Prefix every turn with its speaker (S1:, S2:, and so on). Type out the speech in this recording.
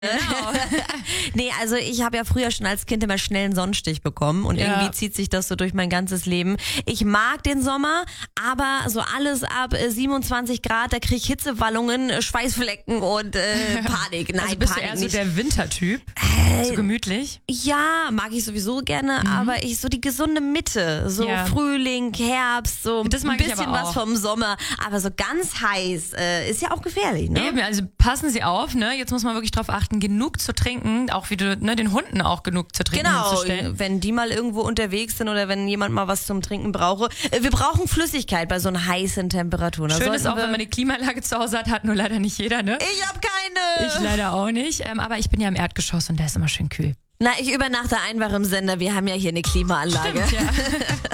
S1: Genau.
S2: Nee, also ich habe ja früher schon als Kind immer schnell einen Sonnenstich bekommen und irgendwie zieht sich das so durch mein ganzes Leben. Ich mag den Sommer, aber so alles ab 27 Grad, da kriege ich Hitzewallungen, Schweißflecken und Panik. Nein,
S1: Also bist
S2: Panik
S1: du eher so
S2: nicht.
S1: der Wintertyp? So gemütlich?
S2: Ja, mag ich sowieso gerne, aber ich so die gesunde Mitte, so
S1: Ja.
S2: Frühling, Herbst, so
S1: Das mag
S2: ein
S1: ich
S2: bisschen
S1: aber
S2: was
S1: auch.
S2: vom Sommer, aber so ganz heiß ist ja auch gefährlich, ne?
S1: Eben, also passen Sie auf, ne? Jetzt muss man wirklich drauf achten, genug zu trinken, auch wie du, ne, den Hunden auch genug zu trinken
S2: Genau,
S1: hinzustellen.
S2: wenn die mal irgendwo unterwegs sind oder wenn jemand mal was zum Trinken brauche. Wir brauchen Flüssigkeit bei so einen heißen Temperaturen. Da
S1: Schön ist
S2: sollten
S1: auch,
S2: wir-
S1: wenn man eine Klimaanlage zu Hause hat nur leider nicht jeder, ne?
S2: Ich hab keine!
S1: Ich leider auch nicht, aber ich bin ja im Erdgeschoss und der ist immer schön kühl.
S2: Na, ich übernachte einfach im Sender. Wir haben ja hier eine Klimaanlage.
S1: Ja.